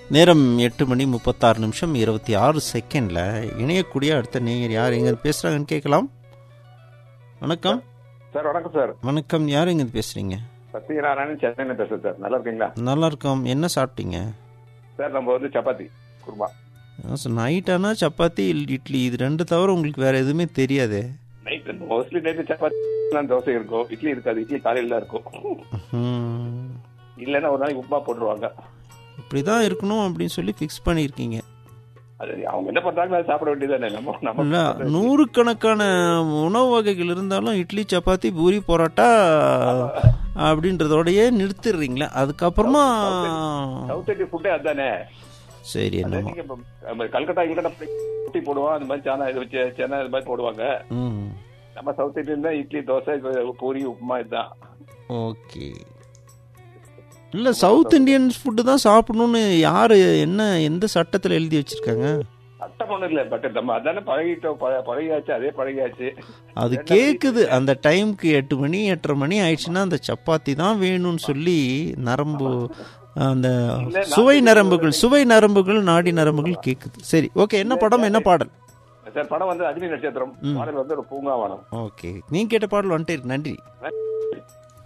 நேரம் 8:36 26 இணையக்கூடிய அடுத்த நேயர் யார் எங்க பேசுறாங்கன்னு கேட்கலாம். வணக்கம் சார். வணக்கம் சார். வணக்கம், யார் எங்க பேசுறீங்க? சத்யநாராயணன் சென்னையில பேசுறேன் சார். நல்லா இருக்கீங்களா? நல்லா இருக்கோம். என்ன சாப்பிட்டீங்க சார்? நம்ம வந்து சப்பாத்தி குருமா. நைட் ஆனா சப்பாத்தி இட்லி, இது ரெண்டு தவிர உங்களுக்கு வேற எதுவுமே தெரியாதே? Night mostly night chapati, dosa இருக்கும். இட்லி இருக்காது. இட்லி காலையில தான் இருக்கும். இல்லைன்னா ஒரு நாளைக்கு உப்புமா போட்டுருவாங்க. இப்படிதான் இருக்கணும் அப்படின்னு சொல்லி ஃபிக்ஸ் பண்ணியிருக்கீங்க. அது அவங்க என்ன பண்றாங்களோ அதை சாப்பிட வேண்டியதானே. இல்ல, நூறுக்கணக்கான உணவு வகைகள் இருந்தாலும் இட்லி, சப்பாத்தி, பூரி, பரோட்டா அப்படின்றதோடயே நிறுத்திடுறீங்களா? அதுக்கப்புறமா சவுத் இந்தியன் ஃபுட்டே அதுதானே. சரி, கல்கட்டா ஊட்டி போடுவோம், அந்த மாதிரி சானா இது வச்சு சென்னை இது மாதிரி போடுவாங்க. நம்ம சவுத் இந்தியன் தான் இட்லி, தோசை, பூரி, உப்புமா இதுதான். ஓகே. இல்ல, சவுத் இந்தியன் ஃபுட்டு தான் சாப்பிடணும்னு யாரு எந்த சட்டத்துல எழுதி வச்சிருக்காங்க? சட்டம் ஒண்ணும் இல்ல, பட் நம்ம அதானே பழகியாச்சு, அதே பழகியாச்சு. அது கேக்குது. அந்த டைமுக்கு 8 மணி 8:30 மணி ஆயிடுச்சுன்னா அந்த சப்பாத்தி தான் வேணும்னு சொல்லி நரம்பு, அந்த சுவை நரம்புகள் நாடி நரம்புகள் கேக்குது. சரி, ஓகே. என்ன படம், என்ன பாடல்? சார், படம் வந்து அக்னி நட்சத்திரம். பாடல் வந்து ஒரு பூங்காவனம். ஓகே, நீங்க கேட்ட பாடல் வந்துட்டு இருக்கு. நன்றி.